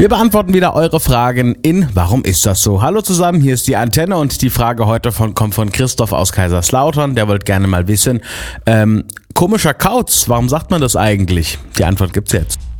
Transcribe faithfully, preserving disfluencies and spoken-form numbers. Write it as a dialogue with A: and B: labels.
A: Wir beantworten wieder eure Fragen in Warum ist das so? Hallo zusammen, hier ist die Antenne und die Frage heute von, kommt von Christoph aus Kaiserslautern. Der wollte gerne mal wissen, ähm, komischer Kauz, warum sagt man das eigentlich? Die Antwort gibt's jetzt.